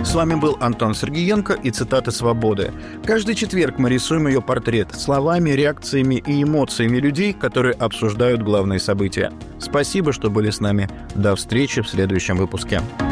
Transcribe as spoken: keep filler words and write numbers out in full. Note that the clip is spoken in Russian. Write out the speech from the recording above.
С вами был Антон Сергеенко и «Цитаты свободы». Каждый четверг мы рисуем ее портрет словами, реакциями и эмоциями людей, которые обсуждают главные события. Спасибо, что были с нами. До встречи в следующем выпуске.